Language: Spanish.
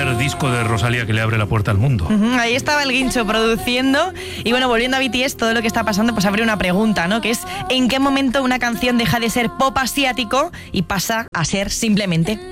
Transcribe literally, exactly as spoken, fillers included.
primer disco de Rosalía que le abre la puerta al mundo. Uh-huh, ahí estaba el Guincho produciendo. Y bueno, volviendo a B T S, todo lo que está pasando, pues abre una pregunta, ¿no? Que es, ¿en qué momento una canción deja de ser pop asiático y pasa a ser simplemente